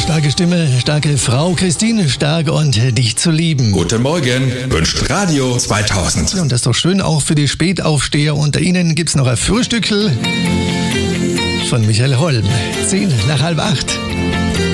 Starke Stimme, starke Frau, Christine Stark und dich zu lieben. Guten Morgen, wünscht Radio 2000. Und das ist doch schön, auch für die Spätaufsteher unter Ihnen gibt's noch ein Frühstückl von Michael Holm. 7:10.